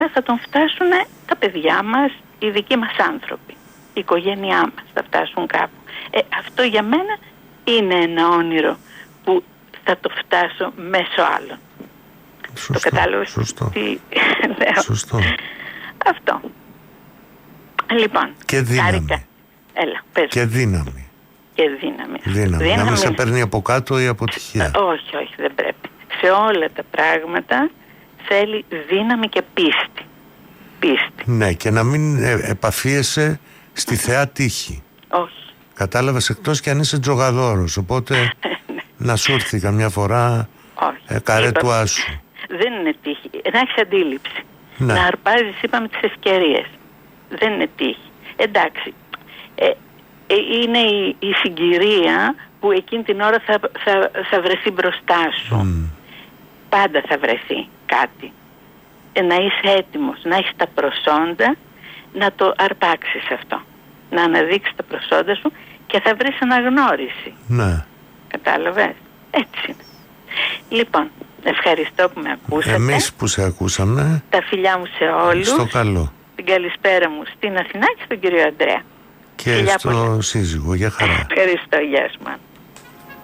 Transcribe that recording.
θα τον φτάσουν τα παιδιά μας, οι δικοί μας άνθρωποι, η οικογένειά μας θα φτάσουν κάπου. Αυτό για μένα είναι ένα όνειρο που θα το φτάσω μέσω άλλων. Σωστό, το κατάλαβες? σωστό. Τι λέω? Σωστό. Αυτό. Λοιπόν, Και δύναμη. χάρηκα. Έλα, πες. Και δύναμη. Και δύναμη. Να μην σε παίρνει από κάτω η αποτυχία. Όχι, δεν πρέπει. Σε όλα τα πράγματα θέλει δύναμη και πίστη. Ναι, και να μην επαφίεσαι στη θεά τύχη. Όχι. Κατάλαβες, εκτός κι αν είσαι τζογαδόρος. Οπότε να σου έρθει καμιά φορά καρέ του άσου. Δεν είναι τύχη. Να έχεις αντίληψη. Ναι. Να αρπάζεις, είπαμε, τις ευκαιρίες. Δεν είναι τύχη. Εντάξει. Είναι η συγκυρία που εκείνη την ώρα θα βρεθεί μπροστά σου. Πάντα θα βρεθεί κάτι. Να είσαι έτοιμος, να έχεις τα προσόντα, να το αρπάξεις αυτό. Να αναδείξεις τα προσόντα σου και θα βρεις αναγνώριση. Ναι. Κατάλαβες? Έτσι είναι. Λοιπόν, ευχαριστώ που με ακούσατε. Εμείς που σε ακούσαμε. Τα φιλιά μου σε όλους. Στο καλό. Την καλησπέρα μου στην Αθηνά και στον κύριο Ανδρέα. Και στο σύζυγο, για χαρά. Ευχαριστώ, γεια σου.